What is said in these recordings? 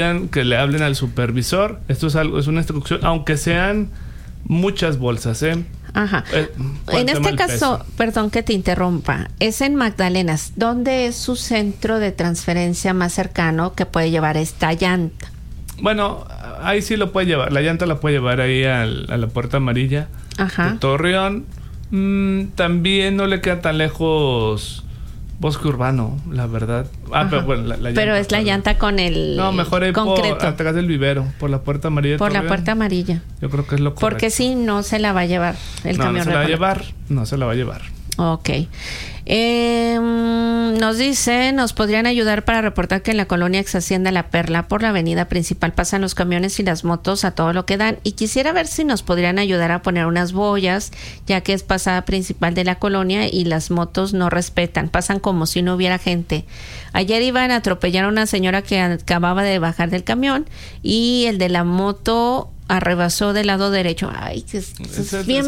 que le hablen al supervisor. Esto es una instrucción, aunque sean muchas bolsas, ¿eh? Ajá. En este caso, perdón que te interrumpa, es en Magdalenas. ¿Dónde es su centro de transferencia más cercano que puede llevar esta llanta? Bueno, ahí sí lo puede llevar. La llanta la puede llevar ahí a la Puerta Amarilla. Ajá. De Torreón. También no le queda tan lejos Bosque Urbano, la verdad. Pero bueno, la llanta. Pero es la llanta con el no, mejor ahí concreto. atrás del vivero, por la Puerta Amarilla. Por la Puerta Amarilla. Yo creo que es lo correcto. Porque si no se la va a llevar el camión. No se la va a llevar. Ok. Nos dice, nos podrían ayudar para reportar que en la colonia ex Hacienda La Perla, por la avenida principal, pasan los camiones y las motos a todo lo que dan. Y quisiera ver si nos podrían ayudar a poner unas boyas, ya que es pasada principal de la colonia y las motos no respetan, pasan como si no hubiera gente. Ayer iban a atropellar a una señora que acababa de bajar del camión y el de la moto arrebasó del lado derecho. Ay, que es bien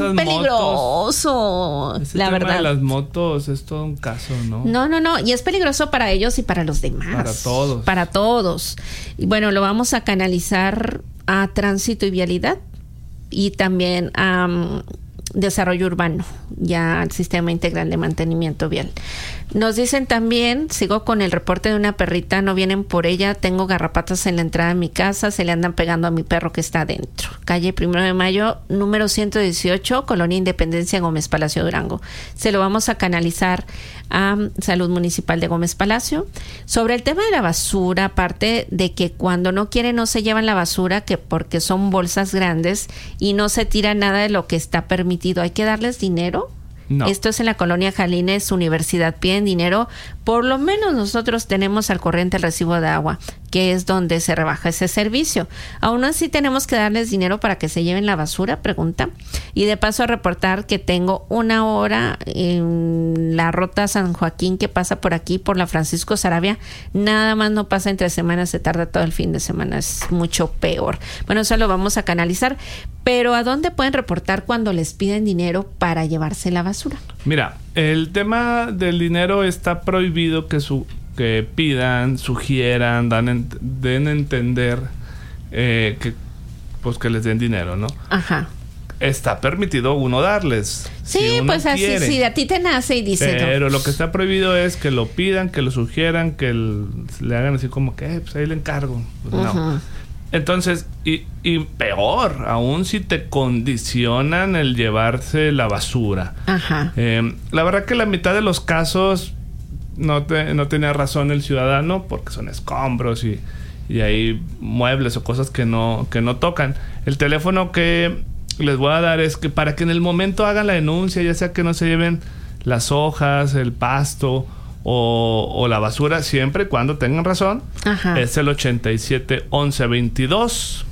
peligroso. La verdad. De las motos es todo un caso, ¿no? No. Y es peligroso para ellos y para los demás. Para todos. Y bueno, lo vamos a canalizar a Tránsito y Vialidad y también a Desarrollo Urbano, ya al Sistema Integral de Mantenimiento Vial. Nos dicen también, sigo con el reporte de una perrita, no vienen por ella, tengo garrapatas en la entrada de mi casa, se le andan pegando a mi perro que está adentro. Calle 1 de Mayo, número 118, Colonia Independencia, Gómez Palacio, Durango. Se lo vamos a canalizar a Salud Municipal de Gómez Palacio. Sobre el tema de la basura, aparte de que cuando no quieren no se llevan la basura, que porque son bolsas grandes y no se tira nada de lo que está permitido, ¿hay que darles dinero? No. Esto es en la colonia Jalines, Universidad, piden dinero. Por lo menos nosotros tenemos al corriente el recibo de agua, que es donde se rebaja ese servicio. Aún así tenemos que darles dinero para que se lleven la basura, pregunta. Y de paso a reportar que tengo 1 hora en la ruta San Joaquín que pasa por aquí, por la Francisco Saravia. Nada más no pasa entre semanas, se tarda todo el fin de semana, es mucho peor. Bueno, eso lo vamos a canalizar. Pero ¿a dónde pueden reportar cuando les piden dinero para llevarse la basura? Mira, el tema del dinero está prohibido que pidan, sugieran, den a entender que les den dinero, ¿no? Ajá. Está permitido uno darles. Sí, si pues así, quiere. Si a ti te nace y dice... Pero lo que está prohibido es que lo pidan, que lo sugieran, que le hagan así como que, pues ahí le encargo. Pues no. Entonces, y peor, aún si te condicionan el llevarse la basura. Ajá. La verdad que la mitad de los casos no tenía razón el ciudadano porque son escombros y hay muebles o cosas que no tocan. El teléfono que les voy a dar es que para que en el momento hagan la denuncia, ya sea que no se lleven las hojas, el pasto o la basura, siempre y cuando tengan razón. Ajá. Es el 87 11 22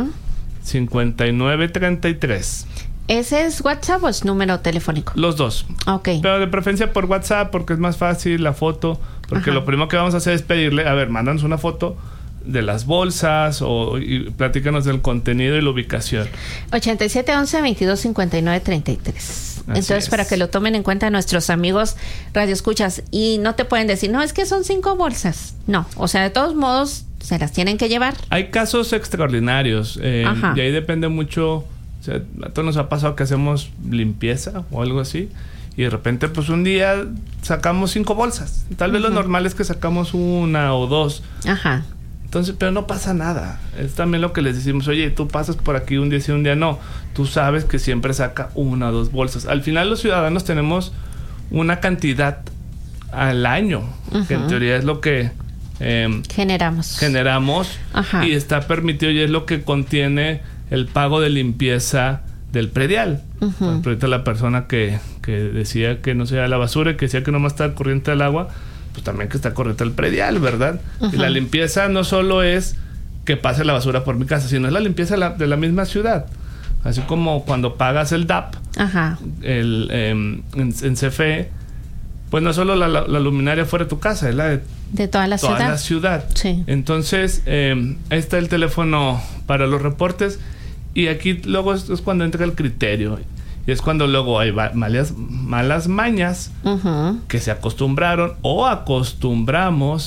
59 33. ¿Ese es WhatsApp o es número telefónico? Los dos. Ok. Pero de preferencia por WhatsApp porque es más fácil la foto. Porque lo primero que vamos a hacer es pedirle, a ver, mándanos una foto de las bolsas y platícanos del contenido y la ubicación. 87 11 22 59 33. Entonces, para que lo tomen en cuenta nuestros amigos radioescuchas. Y no te pueden decir, no, es que son 5 bolsas. No, o sea, de todos modos, se las tienen que llevar. Hay casos extraordinarios. Y ahí depende mucho. O sea, a todos nos ha pasado que hacemos limpieza o algo así. Y de repente, pues un día sacamos 5 bolsas. Tal vez lo normal es que sacamos 1 o 2. Ajá. Entonces, pero no pasa nada. Es también lo que les decimos, oye, tú pasas por aquí un día sí, un día no. Tú sabes que siempre saca 1 o 2 bolsas. Al final los ciudadanos tenemos una cantidad al año, que en teoría es lo que generamos. Ajá. Y está permitido y es lo que contiene el pago de limpieza del predial. Por ahorita la persona que decía que no se lleva la basura y que decía que nomás está corriente del agua, pues también que está corriente el predial, ¿verdad? Y la limpieza no solo es que pase la basura por mi casa, sino es la limpieza de la misma ciudad. Así como cuando pagas el DAP, en CFE, pues no solo la luminaria fuera de tu casa, es la de toda la ciudad. Toda la ciudad. Sí. Entonces, ahí está el teléfono para los reportes. Y aquí luego es cuando entra el criterio. Y es cuando luego hay malas mañas que se acostumbraron o acostumbramos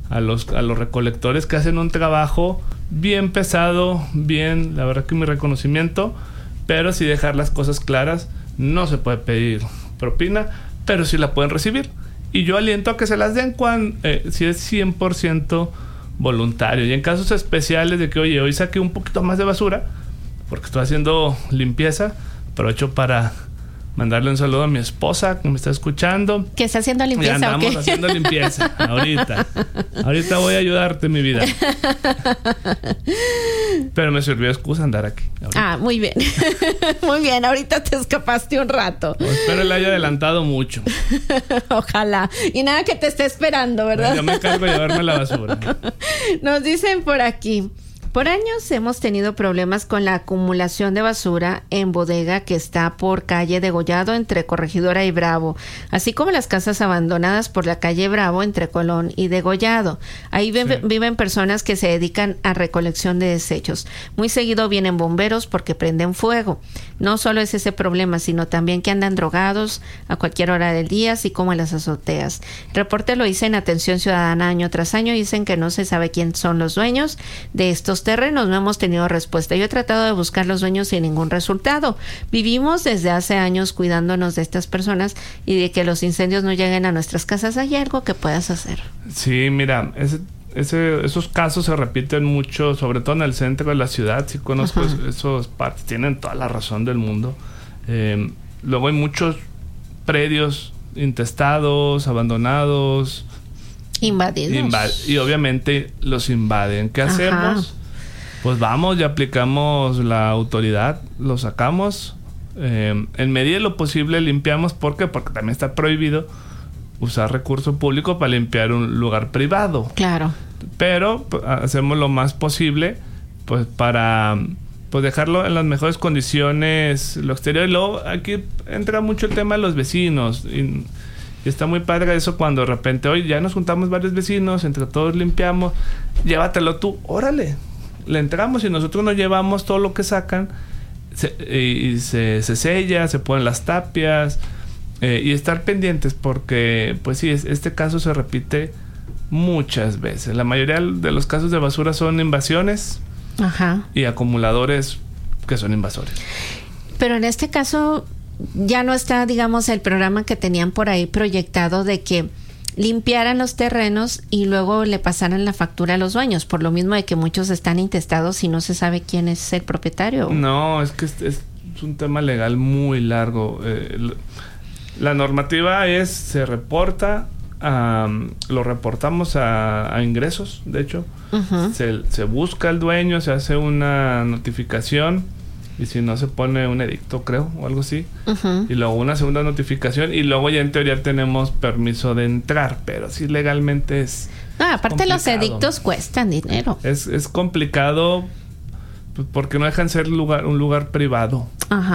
a los recolectores que hacen un trabajo bien pesado, bien, la verdad que mi reconocimiento, pero sí dejar las cosas claras. No se puede pedir propina, pero sí la pueden recibir. Y yo aliento a que se las den si es 100% voluntario. Y en casos especiales de que, oye, hoy saqué un poquito más de basura porque estoy haciendo limpieza, aprovecho para mandarle un saludo a mi esposa que me está escuchando. ¿Que está haciendo limpieza? Y andamos haciendo limpieza ahorita. Ahorita voy a ayudarte, mi vida. Pero me sirvió de excusa andar aquí. Ahorita. Muy bien. Muy bien, ahorita te escapaste un rato. Pues espero le haya adelantado mucho. Ojalá. Y nada que te esté esperando, ¿verdad? Yo me encargo de llevarme la basura. Nos dicen por aquí: por años hemos tenido problemas con la acumulación de basura en bodega que está por calle Degollado entre Corregidora y Bravo, así como las casas abandonadas por la calle Bravo entre Colón y Degollado. Ahí viven personas que se dedican a recolección de desechos. Muy seguido vienen bomberos porque prenden fuego. No solo es ese problema, sino también que andan drogados a cualquier hora del día, así como en las azoteas. El reporte lo hice en Atención Ciudadana año tras año. Dicen que no se sabe quién son los dueños de estos terrenos. No hemos tenido respuesta. Yo he tratado de buscar los dueños sin ningún resultado. Vivimos desde hace años cuidándonos de estas personas y de que los incendios no lleguen a nuestras casas. ¿Hay algo que puedas hacer? Sí, mira, esos casos se repiten mucho, sobre todo en el centro de la ciudad. Sí conozco esos partes, tienen toda la razón del mundo. Luego hay muchos predios intestados, abandonados, invadidos. Y obviamente los invaden. ¿Qué hacemos? Pues vamos y aplicamos la autoridad, lo sacamos. En medida de lo posible limpiamos. ¿Por qué? Porque también está prohibido usar recurso público para limpiar un lugar privado. Claro. Pero hacemos lo más posible pues para dejarlo en las mejores condiciones, lo exterior. Y luego aquí entra mucho el tema de los vecinos. Y está muy padre eso cuando de repente, oye, ya nos juntamos varios vecinos, entre todos limpiamos, llévatelo tú, órale. Le entramos y nosotros nos llevamos todo lo que sacan y se sella, se ponen las tapias y estar pendientes porque, pues sí, este caso se repite muchas veces. La mayoría de los casos de basura son invasiones y acumuladores que son invasores. Pero en este caso ya no está, digamos, el programa que tenían por ahí proyectado de que limpiaran los terrenos y luego le pasaran la factura a los dueños, por lo mismo de que muchos están intestados y no se sabe quién es el propietario. No, es que es un tema legal muy largo. La normativa se reporta, lo reportamos a ingresos, de hecho. Se busca al dueño, se hace una notificación y si no se pone un edicto, creo, o algo así. Y luego una segunda notificación y luego ya en teoría tenemos permiso de entrar, pero sí legalmente es aparte los edictos cuestan dinero. Es complicado porque no dejan ser un lugar privado.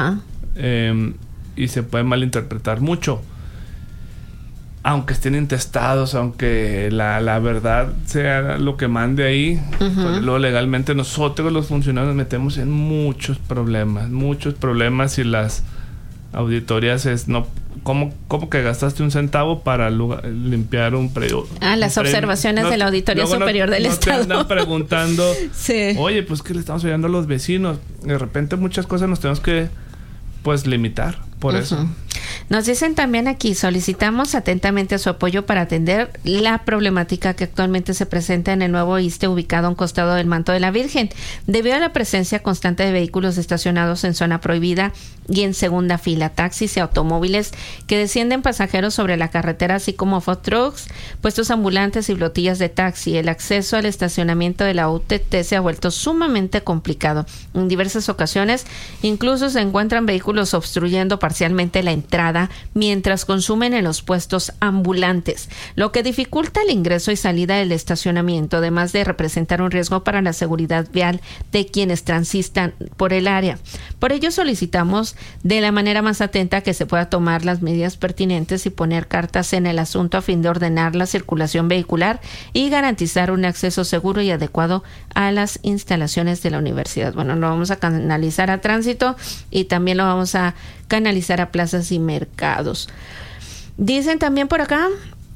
Y se puede malinterpretar mucho. Aunque estén intestados, aunque la verdad sea lo que mande ahí, pues luego legalmente nosotros los funcionarios nos metemos en muchos problemas y las auditorías ¿cómo que gastaste un centavo para limpiar un predio? Las observaciones de la Auditoría Superior del Estado. Te andan preguntando, oye, pues que le estamos ayudando a los vecinos. De repente muchas cosas nos tenemos que limitar por eso. Nos dicen también aquí: solicitamos atentamente su apoyo para atender la problemática que actualmente se presenta en el nuevo ISSSTE ubicado a un costado del Manto de la Virgen, debido a la presencia constante de vehículos estacionados en zona prohibida y en segunda fila, taxis y automóviles que descienden pasajeros sobre la carretera, así como food trucks, puestos ambulantes y flotillas de taxi. El acceso al estacionamiento de la UTT se ha vuelto sumamente complicado. En diversas ocasiones incluso se encuentran vehículos obstruyendo parcialmente la entrada mientras consumen en los puestos ambulantes, lo que dificulta el ingreso y salida del estacionamiento, además de representar un riesgo para la seguridad vial de quienes transitan por el área. Por ello solicitamos de la manera más atenta que se pueda tomar las medidas pertinentes y poner cartas en el asunto a fin de ordenar la circulación vehicular y garantizar un acceso seguro y adecuado a las instalaciones de la universidad. Bueno, lo vamos a canalizar a tránsito y también lo vamos a canalizar a plazas y mercados. Dicen también por acá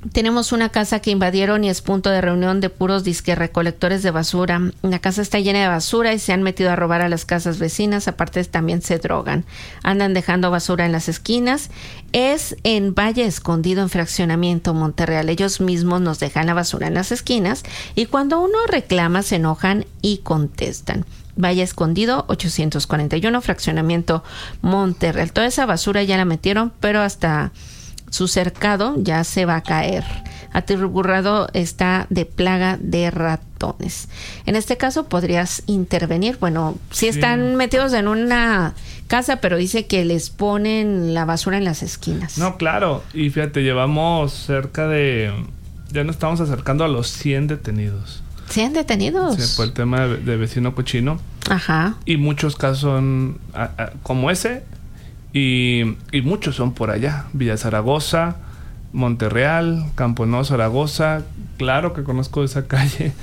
Tenemos una casa que invadieron y es punto de reunión de puros disque recolectores de basura. La casa está llena de basura y se han metido a robar a las casas vecinas. Aparte también se drogan. Andan dejando basura en las esquinas. Es en Valle Escondido, en Fraccionamiento Monterreal. Ellos mismos nos dejan la basura en las esquinas y cuando uno reclama se enojan y contestan. Valle Escondido, 841, Fraccionamiento Monterreal. Toda esa basura ya la metieron, pero hasta su cercado ya se va a caer. Atiburrado está de plaga de ratones. En este caso podrías intervenir. Bueno, sí están metidos en una casa, pero dice que les ponen la basura en las esquinas. No, claro. Y fíjate, llevamos cerca de... Ya nos estamos acercando a los 100 detenidos. ¿100 detenidos? Sí, por el tema de vecino cochino. Ajá. Y muchos casos son como ese. Y muchos son por allá. Villa Zaragoza, Monterreal, Campo Nuevo, Zaragoza. Claro que conozco esa calle.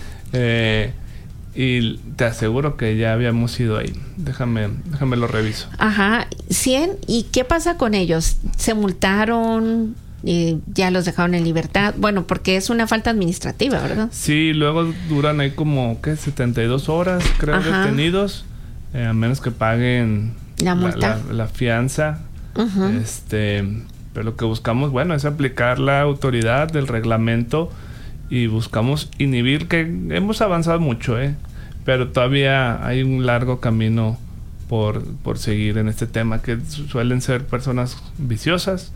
Y te aseguro que ya habíamos ido ahí. Déjame lo reviso. Ajá. 100. ¿Y qué pasa con ellos? ¿Se multaron? ¿Ya los dejaron en libertad? Bueno, porque es una falta administrativa, ¿verdad? Sí, luego duran ahí como, 72 horas, creo, detenidos. A menos que paguen la multa, la fianza. Uh-huh. Pero lo que buscamos, bueno, es aplicar la autoridad del reglamento y buscamos inhibir, que hemos avanzado mucho, pero todavía hay un largo camino por seguir en este tema, que suelen ser personas viciosas.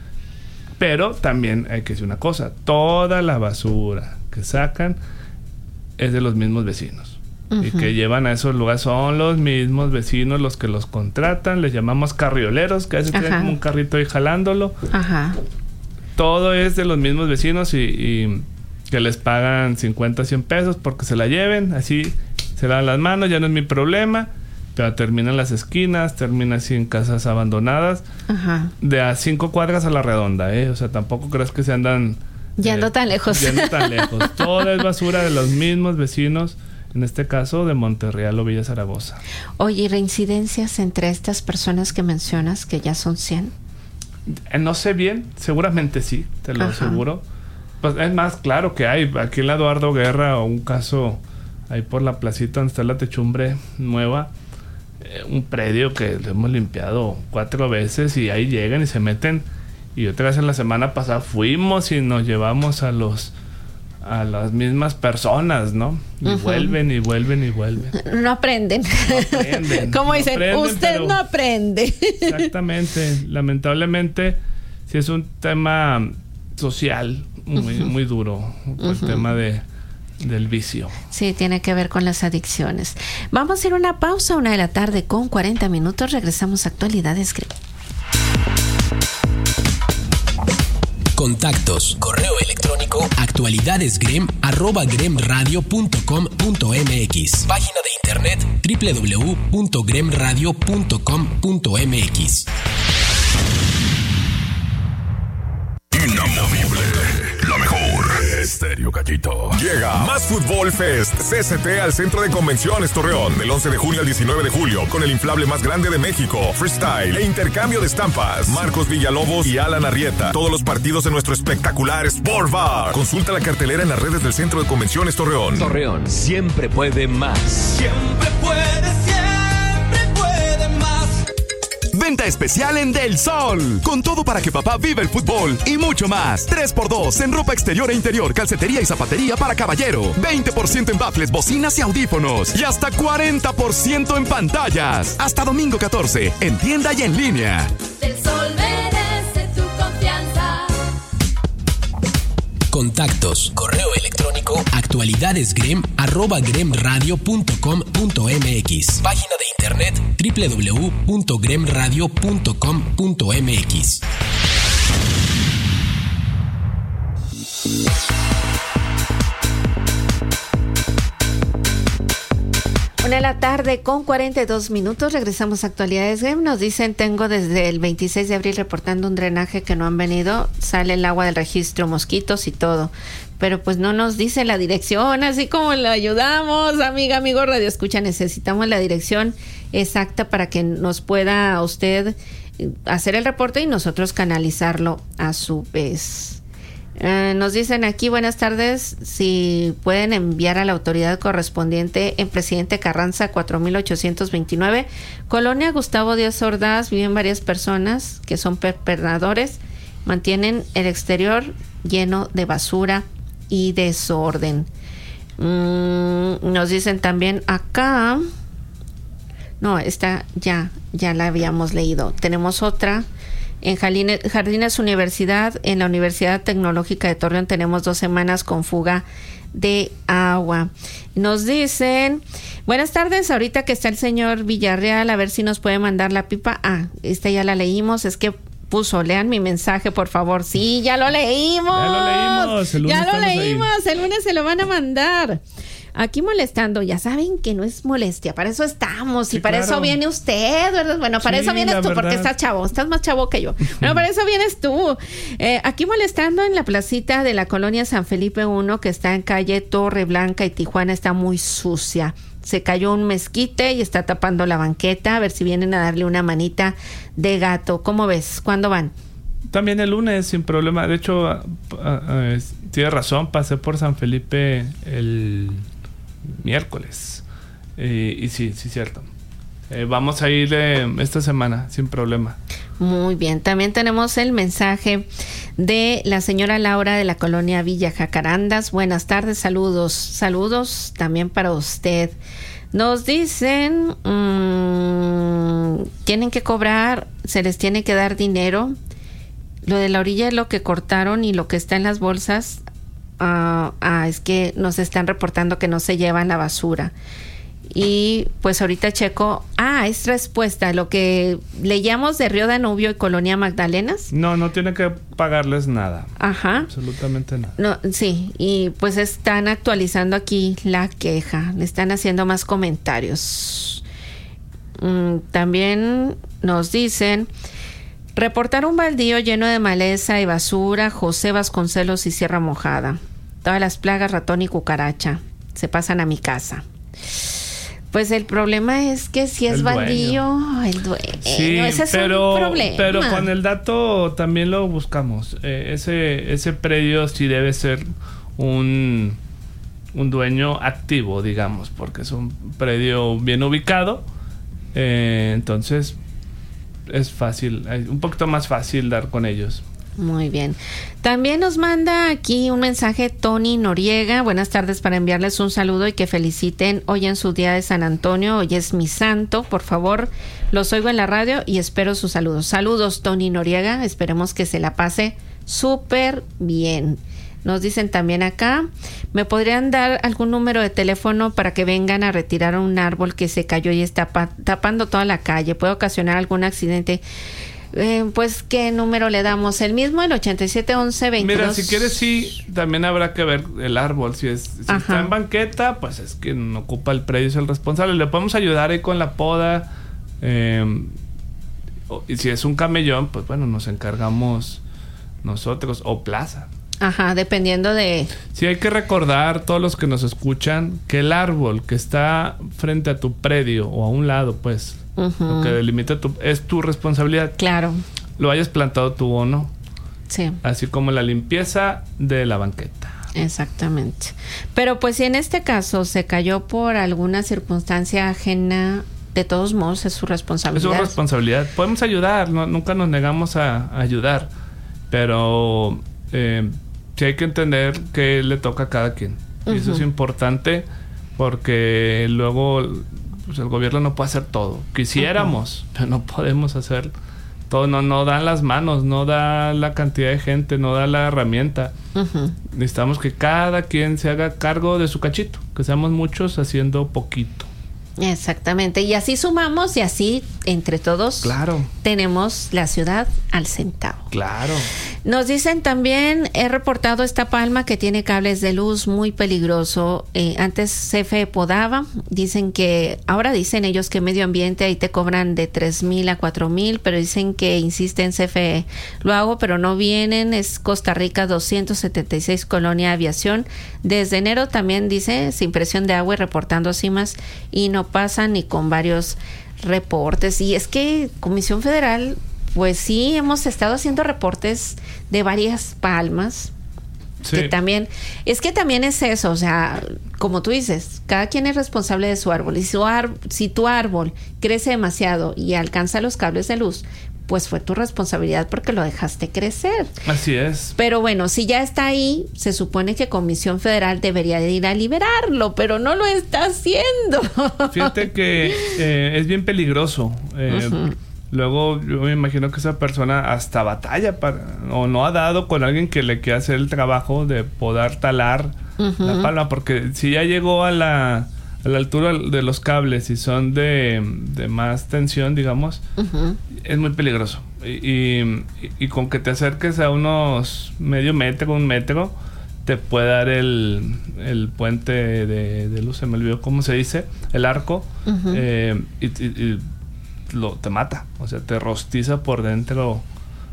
Pero también hay que decir una cosa, toda la basura que sacan es de los mismos vecinos. Uh-huh. Y que llevan a esos lugares son los mismos vecinos los que los contratan, les llamamos carrioleros, que a veces tienen como un carrito ahí jalándolo. Ajá. Todo es de los mismos vecinos y que les pagan 50, 100 pesos porque se la lleven, así se lavan las manos, ya no es mi problema. Pero termina en las esquinas, termina así en casas abandonadas. Ajá. De a 5 cuadras a la redonda, O sea, tampoco crees que se andan... Yendo tan lejos. Toda es basura de los mismos vecinos, en este caso de Monterreal o Villa Zaragoza. Oye, ¿y reincidencias entre estas personas que mencionas, que ya son 100? No sé bien, seguramente sí, te lo aseguro. Pues es más, claro que hay. Aquí en la Eduardo Guerra, o un caso ahí por la placita donde está la techumbre nueva, un predio que lo hemos limpiado 4 veces y ahí llegan y se meten. Y otra vez en la semana pasada fuimos y nos llevamos a las mismas personas, ¿no? Y uh-huh. vuelven. No aprenden. Como dicen, usted no aprende. Exactamente. Lamentablemente, sí es un tema social muy, uh-huh. muy duro. Uh-huh. El tema del vicio. Sí, tiene que ver con las adicciones. Vamos a ir a una pausa, 1:40 p.m. Regresamos a Actualidades GREM. Contactos, correo electrónico, actualidadesgrem@gremradio.com.mx. Página de internet www.gremradio.com.mx. Inamovible, la mejor. Estéreo Gallito. Llega Más Fútbol Fest CCT al Centro de Convenciones Torreón del 11 de junio al 19 de julio con el inflable más grande de México, freestyle e intercambio de estampas. Marcos Villalobos y Alan Arrieta. Todos los partidos en nuestro espectacular Sport Bar. Consulta la cartelera en las redes del Centro de Convenciones Torreón. Torreón siempre puede más. Siempre puede más. Venta especial en Del Sol. Con todo para que papá viva el fútbol y mucho más. 3x2 en ropa exterior e interior, calcetería y zapatería para caballero. 20% en baffles, bocinas y audífonos. Y hasta 40% en pantallas. Hasta domingo 14, en tienda y en línea. Del Sol merece tu confianza. Contactos, correo electrónico, actualidadesgrem@gremradio.com.mx. Página de internet www.gremradio.com.mx. Una de la tarde con 42 minutos. Regresamos a Actualidades GREM. Nos dicen, tengo desde el 26 de abril reportando un drenaje que no han venido. Sale el agua del registro, mosquitos y todo. Pero pues no nos dice la dirección, así como le ayudamos. Amigo Radio Escucha, necesitamos la dirección exacta para que nos pueda usted hacer el reporte y nosotros canalizarlo a su vez. Nos dicen aquí, buenas tardes, si pueden enviar a la autoridad correspondiente en Presidente Carranza 4829, Colonia Gustavo Díaz Ordaz, viven varias personas que son perpetradores, mantienen el exterior lleno de basura y desorden. Nos dicen también acá, no, esta ya la habíamos leído. Tenemos otra. En Jardines Universidad, en la Universidad Tecnológica de Torreón, tenemos 2 semanas con fuga de agua. Nos dicen, buenas tardes, ahorita que está el señor Villarreal, a ver si nos puede mandar la pipa. Esta ya la leímos, es que puso, lean mi mensaje, por favor. Sí, ya lo leímos. El lunes se lo van a mandar. Aquí molestando, ya saben que no es molestia, para eso estamos, sí, y para eso viene usted, ¿verdad? Bueno, para eso vienes tú, porque estás más chavo que yo. Bueno, para eso vienes tú. Aquí molestando en la placita de la colonia San Felipe I, que está en calle Torre Blanca y Tijuana, está muy sucia. Se cayó un mezquite y está tapando la banqueta, a ver si vienen a darle una manita de gato. ¿Cómo ves? ¿Cuándo van? También el lunes, sin problema. De hecho, tiene razón, pasé por San Felipe el miércoles y sí, cierto. Vamos a ir esta semana sin problema. Muy bien, también tenemos el mensaje de la señora Laura de la colonia Villa Jacarandas. Buenas tardes, saludos también para usted. Nos dicen tienen que cobrar, se les tiene que dar dinero. Lo de la orilla es lo que cortaron, y lo que está en las bolsas es que nos están reportando que no se llevan la basura. Y pues ahorita checo. Es respuesta a lo que leíamos de Río Danubio y Colonia Magdalenas. No tiene que pagarles nada. Ajá. Absolutamente nada. No, sí, y pues están actualizando aquí la queja. Le están haciendo más comentarios. También nos dicen, reportar un baldío lleno de maleza y basura, José Vasconcelos y Sierra Mojada. Todas las plagas, ratón y cucaracha se pasan a mi casa. Pues el problema es que si es baldío, el dueño. Sí, ese es un problema. Pero con el dato también lo buscamos. Ese predio sí debe ser un dueño activo, digamos, porque es un predio bien ubicado. Entonces es fácil, un poquito más fácil dar con ellos. Muy bien. También nos manda aquí un mensaje Tony Noriega. Buenas tardes, para enviarles un saludo y que feliciten hoy en su día de San Antonio. Hoy es mi santo. Por favor, los oigo en la radio y espero sus saludos. Saludos, Tony Noriega. Esperemos que se la pase súper bien. Nos dicen también acá, ¿me podrían dar algún número de teléfono para que vengan a retirar un árbol que se cayó y está tapando toda la calle? ¿Puede ocasionar algún accidente? Pues, ¿qué número le damos? El mismo, el 8711-22. Mira, si quieres, sí, también habrá que ver el árbol. Si está en banqueta, pues es que no ocupa el predio, es el responsable. Le podemos ayudar ahí con la poda. Y si es un camellón, pues bueno, nos encargamos nosotros. O plaza. Ajá, dependiendo de... Sí, hay que recordar, todos los que nos escuchan, que el árbol que está frente a tu predio o a un lado, pues, lo que delimita es tu responsabilidad. Claro. Lo hayas plantado tú o no. Sí. Así como la limpieza de la banqueta. Exactamente. Pero pues si en este caso se cayó por alguna circunstancia ajena, de todos modos es su responsabilidad. Es su responsabilidad. Podemos ayudar, nunca nos negamos a ayudar, pero... sí hay que entender que le toca a cada quien. Y eso es importante porque luego pues, el gobierno no puede hacer todo. Quisiéramos, pero no podemos hacer todo. No dan las manos, no da la cantidad de gente, no da la herramienta. Necesitamos que cada quien se haga cargo de su cachito. Que seamos muchos haciendo poquito. Exactamente. Y así sumamos y así entre todos tenemos la ciudad al centavo. Claro. Nos dicen también, he reportado esta palma que tiene cables de luz muy peligroso. Antes CFE podaba. Ahora dicen ellos que medio ambiente ahí te cobran de 3,000 a 4,000, pero dicen que insisten CFE. Lo hago, pero no vienen. Es Costa Rica 276 Colonia Aviación. Desde enero también dice, sin presión de agua y reportando cimas, y no pasan ni con varios reportes. Y es que Comisión Federal, pues sí, hemos estado haciendo reportes de varias palmas Sí. Que también es eso, o sea, como tú dices, cada quien es responsable de su árbol. Y si tu árbol crece demasiado y alcanza los cables de luz, pues fue tu responsabilidad porque lo dejaste crecer. Así es. Pero bueno, si ya está ahí, se supone que Comisión Federal debería de ir a liberarlo, pero no lo está haciendo. Fíjate que es bien peligroso. Luego yo me imagino que esa persona hasta batalla o no ha dado con alguien que le quiera hacer el trabajo de poder talar la palma, porque si ya llegó a la altura de los cables y son de más tensión, digamos, es muy peligroso. Y con que te acerques a unos medio metro, 1 metro, te puede dar el puente de luz, se me olvidó cómo se dice, el arco, y te mata, o sea, te rostiza por dentro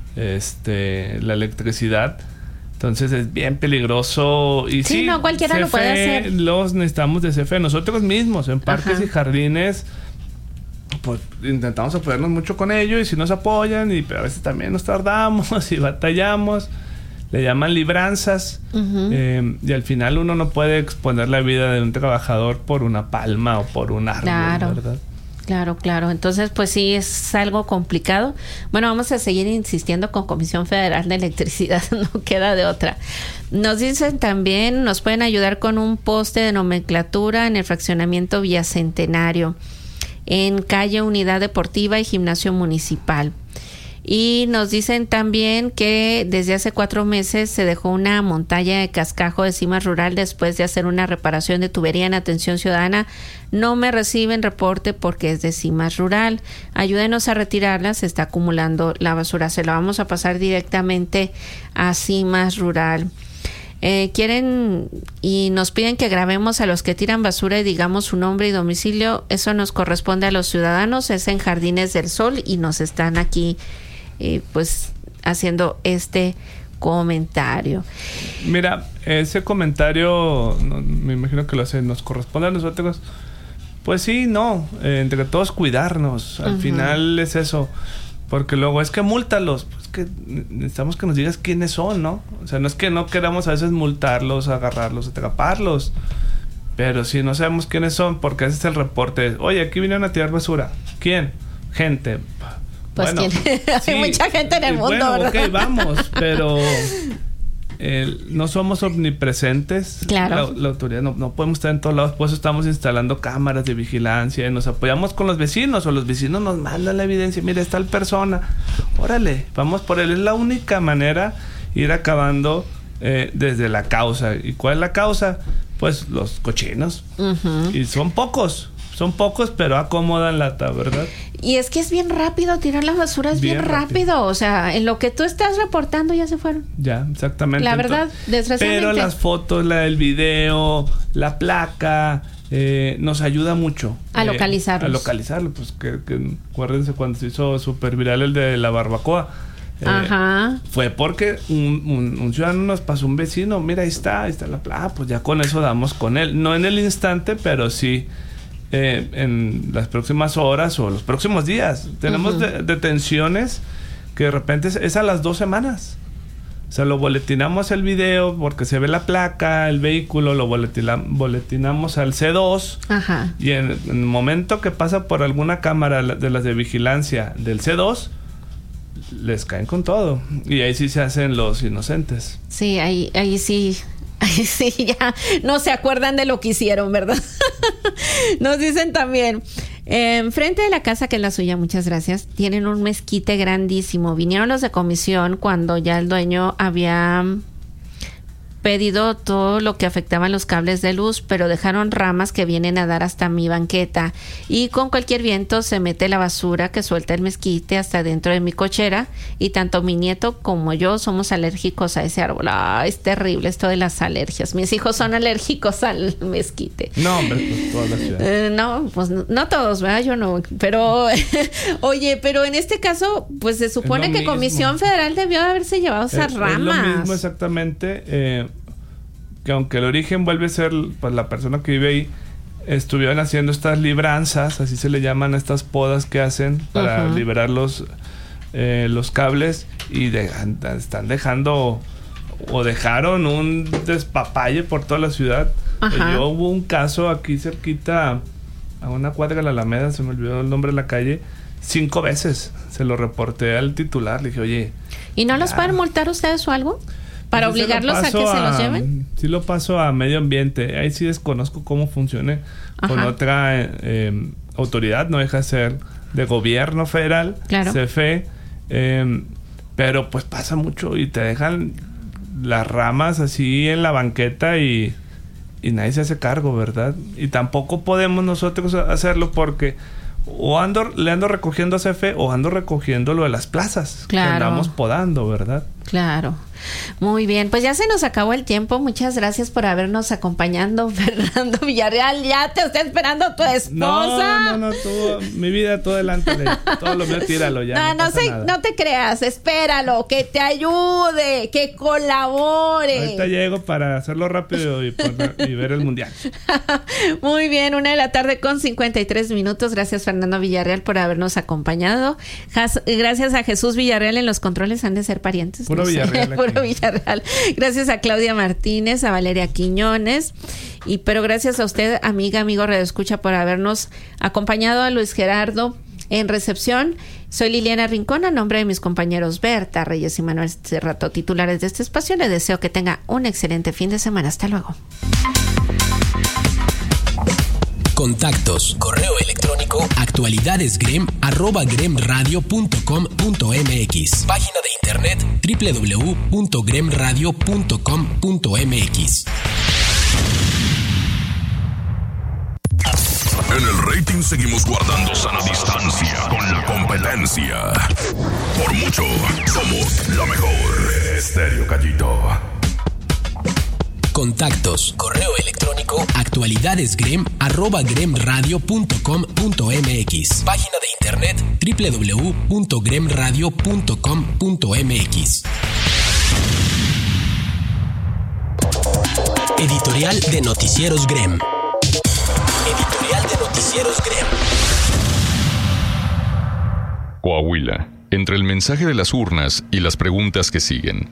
la electricidad. Entonces es bien peligroso. Y sí, no cualquiera CFE, lo puede hacer. Los necesitamos de CFE. Nosotros mismos, en parques y jardines, pues intentamos apoyarnos mucho con ellos. Y si nos apoyan, pero a veces también nos tardamos y batallamos. Le llaman libranzas. Y al final uno no puede exponer la vida de un trabajador por una palma o por un árbol, ¿verdad? Claro. Entonces, pues sí, es algo complicado. Bueno, vamos a seguir insistiendo con Comisión Federal de Electricidad. No queda de otra. Nos dicen también, nos pueden ayudar con un poste de nomenclatura en el fraccionamiento Bicentenario, en calle Unidad Deportiva y Gimnasio Municipal. Y nos dicen también que desde hace 4 meses se dejó una montaña de cascajo de Cimas Rural después de hacer una reparación de tubería en Atención Ciudadana. No me reciben reporte porque es de Cimas Rural. Ayúdenos a retirarla, se está acumulando la basura. Se la vamos a pasar directamente a Cimas Rural. Quieren y nos piden que grabemos a los que tiran basura y digamos su nombre y domicilio. Eso nos corresponde a los ciudadanos. Es en Jardines del Sol y nos están aquí pues haciendo este comentario. Mira, ese comentario me imagino que nos corresponde a nosotros. Pues sí, no, entre todos cuidarnos. Al final es eso. Porque luego es que múltalos. Pues que necesitamos que nos digas quiénes son, ¿no? O sea, no es que no queramos a veces multarlos, agarrarlos, atraparlos. Pero si no sabemos quiénes son, porque ese es el reporte. Oye, aquí vinieron a tirar basura. ¿Quién? Gente. Pues bueno, sí, hay mucha gente en el mundo, bueno, ¿verdad? Ok, vamos, pero no somos omnipresentes. Claro. La autoridad no podemos estar en todos lados. Por eso estamos instalando cámaras de vigilancia y nos apoyamos con los vecinos, o los vecinos nos mandan la evidencia. Mira, es tal persona. Órale, vamos por él. Es la única manera ir acabando desde la causa. ¿Y cuál es la causa? Pues los cochinos. Y son pocos, pero acomodan lata, ¿verdad? Y es que es bien rápido tirar la basura, es bien rápido. O sea, en lo que tú estás reportando ya se fueron. Ya, exactamente. La verdad, desgraciadamente. Pero las fotos, el video, la placa, nos ayuda mucho. A localizarlos. A localizarlo. Pues que acuérdense cuando se hizo súper viral el de la barbacoa. Fue porque un ciudadano nos pasó, un vecino. Mira, ahí está la placa. Pues ya con eso damos con él. No en el instante, pero sí. En las próximas horas o los próximos días tenemos detenciones que de repente es a las 2 semanas. O sea, lo boletinamos el video porque se ve la placa, el vehículo, lo boletinamos al C2. Y en el momento que pasa por alguna cámara de las de vigilancia del C2, les caen con todo. Y ahí sí se hacen los inocentes. Sí, ahí sí. Ay, sí, ya no se acuerdan de lo que hicieron, ¿verdad? Nos dicen también, enfrente de la casa, que es la suya, muchas gracias, tienen un mezquite grandísimo. Vinieron los de comisión cuando ya el dueño había pedido todo lo que afectaba los cables de luz, pero dejaron ramas que vienen a dar hasta mi banqueta, y con cualquier viento se mete la basura que suelta el mezquite hasta dentro de mi cochera, y tanto mi nieto como yo somos alérgicos a ese árbol. Es terrible esto de las alergias. Mis hijos son alérgicos al mezquite. No, hombre, pues toda la ciudad. No, pues no todos, ¿verdad? Yo no. Pero, oye, pero en este caso, pues se supone que Comisión Federal debió haberse llevado esas ramas. Es lo mismo exactamente. Que aunque el origen vuelve a ser pues la persona que vive ahí, estuvieron haciendo estas libranzas, así se le llaman estas podas que hacen para liberar los cables, y están dejando o dejaron un despapalle por toda la ciudad. Hubo un caso aquí cerquita, a una cuadra de la Alameda, se me olvidó el nombre de la calle, 5 veces se lo reporté al titular. Le dije, oye... ¿Y no los pueden multar ustedes o algo? ¿Para obligarlos a que se los lleven? Sí lo paso a medio ambiente. Ahí sí desconozco cómo funcione con otra autoridad. No deja de ser de gobierno federal, claro. CFE. Pero pues pasa mucho y te dejan las ramas así en la banqueta y nadie se hace cargo, ¿verdad? Y tampoco podemos nosotros hacerlo porque o le ando recogiendo a CFE o ando recogiendo lo de las plazas. Claro. Que andamos podando, ¿verdad? Claro. Muy bien, pues ya se nos acabó el tiempo. Muchas gracias por habernos acompañado, Fernando Villarreal. Ya te está esperando tu esposa. No, mi vida, todo delante de todo lo mío, tíralo ya. No te creas, espéralo, que te ayude, que colabore. Ahorita llego para hacerlo rápido y ver el mundial. Muy bien, 1:53 p.m. Gracias, Fernando Villarreal, por habernos acompañado. Gracias a Jesús Villarreal en los controles, han de ser parientes. Puro Villarreal. Puro Villarreal. Gracias a Claudia Martínez, a Valeria Quiñones. Pero gracias a usted, amigo radioescucha, por habernos acompañado, a Luis Gerardo en recepción. Soy Liliana Rincón, a nombre de mis compañeros Berta Reyes y Manuel Cerrato, titulares de este espacio. Le deseo que tenga un excelente fin de semana. Hasta luego. Contactos, correo electrónico, actualidadesgrem@gremradio.com.mx. Página de internet www.gremradio.com.mx. En el rating seguimos guardando sana distancia con la competencia. Por mucho, somos la mejor. Estéreo Gallito. Contactos, correo electrónico, actualidadesgrem@gremradio.com.mx. Página de internet www.gremradio.com.mx. Editorial de Noticieros Grem. Editorial de Noticieros Grem. Coahuila, entre el mensaje de las urnas y las preguntas que siguen.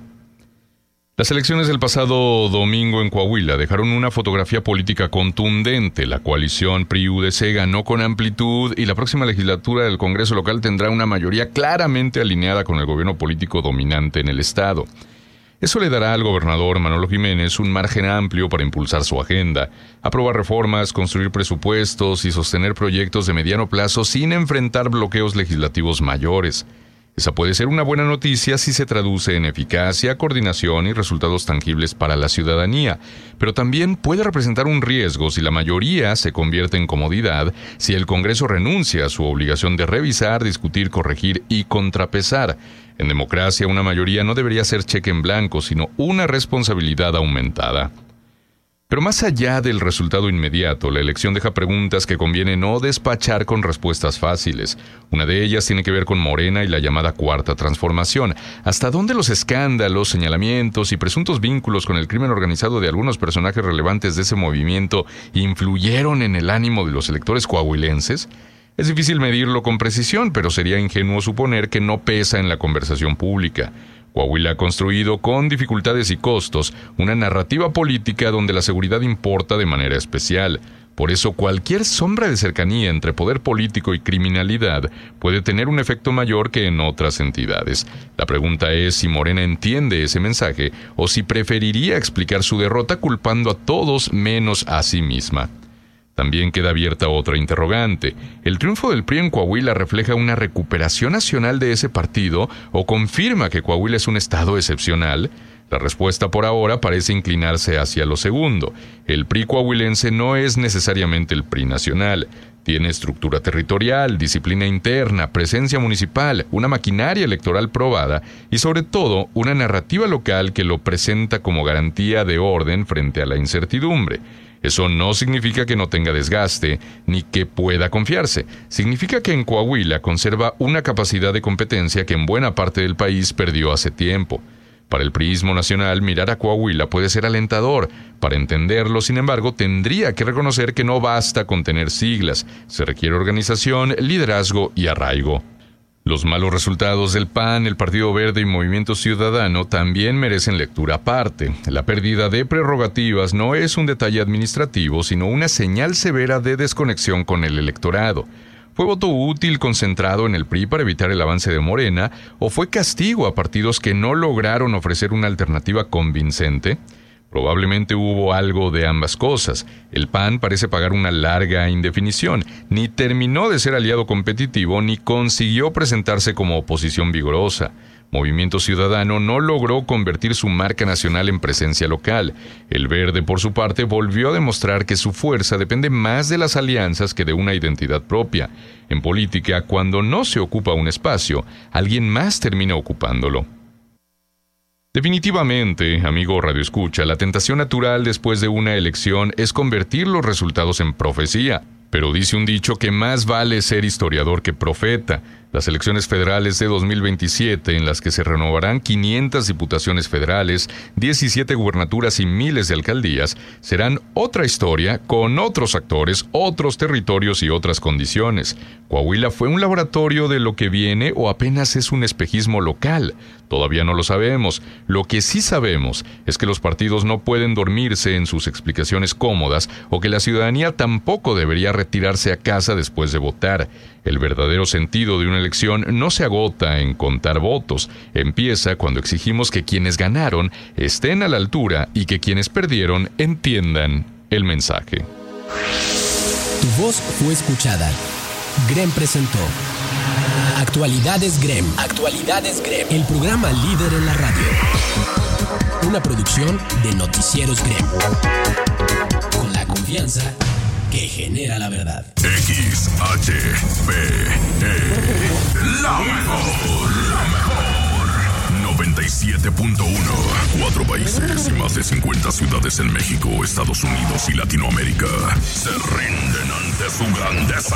Las elecciones del pasado domingo en Coahuila dejaron una fotografía política contundente. La coalición PRI-UDC ganó con amplitud y la próxima legislatura del Congreso local tendrá una mayoría claramente alineada con el gobierno político dominante en el estado. Eso le dará al gobernador Manolo Jiménez un margen amplio para impulsar su agenda, aprobar reformas, construir presupuestos y sostener proyectos de mediano plazo sin enfrentar bloqueos legislativos mayores. Esa puede ser una buena noticia si se traduce en eficacia, coordinación y resultados tangibles para la ciudadanía, pero también puede representar un riesgo si la mayoría se convierte en comodidad, si el Congreso renuncia a su obligación de revisar, discutir, corregir y contrapesar. En democracia, una mayoría no debería ser cheque en blanco, sino una responsabilidad aumentada. Pero más allá del resultado inmediato, la elección deja preguntas que conviene no despachar con respuestas fáciles. Una de ellas tiene que ver con Morena y la llamada Cuarta Transformación. ¿Hasta dónde los escándalos, señalamientos y presuntos vínculos con el crimen organizado de algunos personajes relevantes de ese movimiento influyeron en el ánimo de los electores coahuilenses? Es difícil medirlo con precisión, pero sería ingenuo suponer que no pesa en la conversación pública. Coahuila ha construido, con dificultades y costos, una narrativa política donde la seguridad importa de manera especial. Por eso, cualquier sombra de cercanía entre poder político y criminalidad puede tener un efecto mayor que en otras entidades. La pregunta es si Morena entiende ese mensaje o si preferiría explicar su derrota culpando a todos menos a sí misma. También queda abierta otra interrogante. ¿El triunfo del PRI en Coahuila refleja una recuperación nacional de ese partido o confirma que Coahuila es un estado excepcional? La respuesta por ahora parece inclinarse hacia lo segundo. El PRI coahuilense no es necesariamente el PRI nacional. Tiene estructura territorial, disciplina interna, presencia municipal, una maquinaria electoral probada y sobre todo una narrativa local que lo presenta como garantía de orden frente a la incertidumbre. Eso no significa que no tenga desgaste, ni que pueda confiarse. Significa que en Coahuila conserva una capacidad de competencia que en buena parte del país perdió hace tiempo. Para el priismo nacional, mirar a Coahuila puede ser alentador. Para entenderlo, sin embargo, tendría que reconocer que no basta con tener siglas. Se requiere organización, liderazgo y arraigo. Los malos resultados del PAN, el Partido Verde y Movimiento Ciudadano también merecen lectura aparte. La pérdida de prerrogativas no es un detalle administrativo, sino una señal severa de desconexión con el electorado. ¿Fue voto útil concentrado en el PRI para evitar el avance de Morena, o fue castigo a partidos que no lograron ofrecer una alternativa convincente? Probablemente hubo algo de ambas cosas. El PAN parece pagar una larga indefinición. Ni terminó de ser aliado competitivo, ni consiguió presentarse como oposición vigorosa. Movimiento Ciudadano no logró convertir su marca nacional en presencia local. El Verde, por su parte, volvió a demostrar que su fuerza depende más de las alianzas que de una identidad propia. En política, cuando no se ocupa un espacio, alguien más termina ocupándolo. Definitivamente, amigo radioescucha, la tentación natural después de una elección es convertir los resultados en profecía. Pero dice un dicho que más vale ser historiador que profeta. Las elecciones federales de 2027, en las que se renovarán 500 diputaciones federales, 17 gubernaturas y miles de alcaldías, serán otra historia con otros actores, otros territorios y otras condiciones. ¿Coahuila fue un laboratorio de lo que viene o apenas es un espejismo local? Todavía no lo sabemos. Lo que sí sabemos es que los partidos no pueden dormirse en sus explicaciones cómodas o que la ciudadanía tampoco debería retirarse a casa después de votar. El verdadero sentido de una elección no se agota en contar votos. Empieza cuando exigimos que quienes ganaron estén a la altura y que quienes perdieron entiendan el mensaje. Tu voz fue escuchada. GREM presentó Actualidades GREM. Actualidades GREM. El programa líder en la radio. Una producción de Noticieros GREM. Con la confianza que genera la verdad. XHPE. La mejor. 97.1. 4 países y más de 50 ciudades en México, Estados Unidos y Latinoamérica se rinden ante su grandeza.